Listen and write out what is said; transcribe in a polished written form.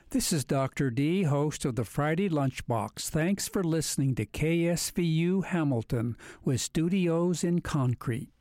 This is Dr. D, host of the Friday Lunchbox. Thanks for listening to KSVU Hamilton with studios in Concrete.